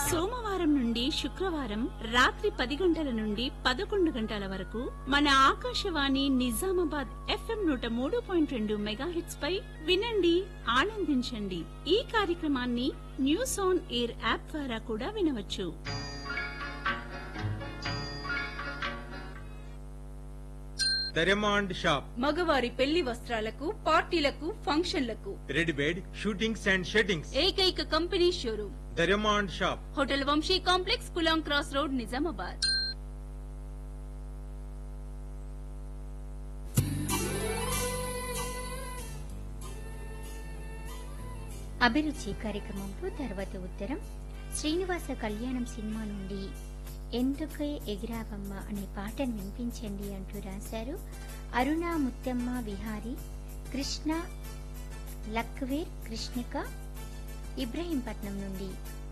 సోమవారం నుండి శుక్రవారం రాత్రి 10 గంటల నుండి 11 గంటల వరకు మన ఆకాశవాణి నిజామాబాద్ FM 103.2 మెగాహెట్స్ పై వినండి, ఆనందించండి. ఈ కార్యక్రమాన్ని న్యూస్ ఆన్ ఎయిర్ యాప్ ద్వారా కూడా వినవచ్చు. దరమాండ్ షాప్ మగవారి పెళ్లి వస్త్రాలకు, పార్టీలకు, ఫంక్షన్లకు రెడ్ బెడ్, షూటింగ్స్ అండ్ షెట్టింగ్స్ ఏకైక company showroom దరమాండ్ shop, hotel Vamsi complex, కులాం cross road, Nizamabad. అభిరుచి కార్యక్రమంలో తర్వాత ఉత్తరం శ్రీనివాస కళ్యాణం సినిమా నుండి ఎందుకే ఎగిరావమ్మ అనే పాటను వినిపించండి అంటూ రాశారు అరుణ, ముత్తమ్మ, విహారీ, కృష్ణ, లక్వీర్, కృష్ణిక, ఇబ్రహీంపట్నం నుండి.